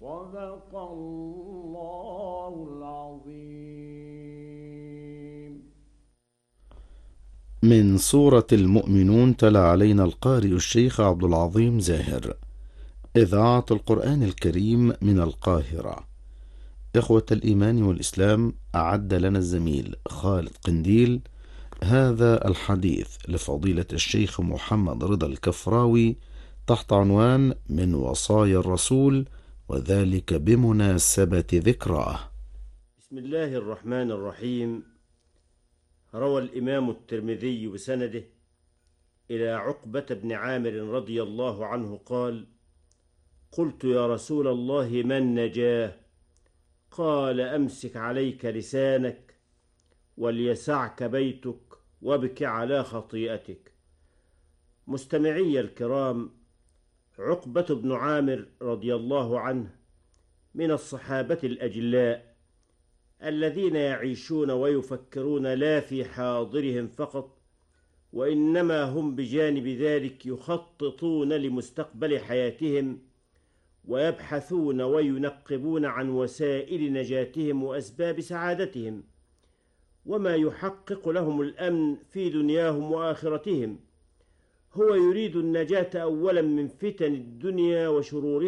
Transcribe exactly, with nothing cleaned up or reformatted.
صدق الله العظيم. من سورة المؤمنون، تلا علينا القارئ الشيخ عبد العظيم زاهر، إذاعة القرآن الكريم من القاهرة. إخوة الإيمان والإسلام، أعد لنا الزميل خالد قنديل هذا الحديث لفضيلة الشيخ محمد رضا الكفراوي تحت عنوان من وصايا الرسول، وذلك بمناسبة ذكراه. بسم الله الرحمن الرحيم. روى الإمام الترمذي بسنده إلى عقبة بن عامر رضي الله عنه قال: قلت يا رسول الله ما النجاة؟ قال: أمسك عليك لسانك وليسعك بيتك وابك على خطيئتك. مستمعي الكرام، عقبة بن عامر رضي الله عنه من الصحابة الأجلاء الذين يعيشون ويفكرون لا في حاضرهم فقط، وإنما هم بجانب ذلك يخططون لمستقبل حياتهم، ويبحثون وينقبون عن وسائل نجاتهم وأسباب سعادتهم، وما يحقق لهم الأمن في دنياهم وآخرتهم. هو يريد النجاة أولا من فتن الدنيا وشرورها